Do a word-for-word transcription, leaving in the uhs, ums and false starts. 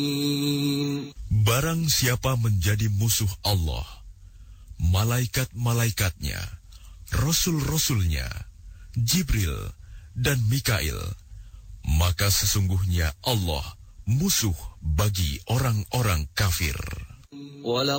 Barang siapa menjadi musuh Allah, malaikat-malaikatnya, rasul-rasulnya, Jibril dan Mikail, maka sesungguhnya Allah musuh bagi orang-orang kafir.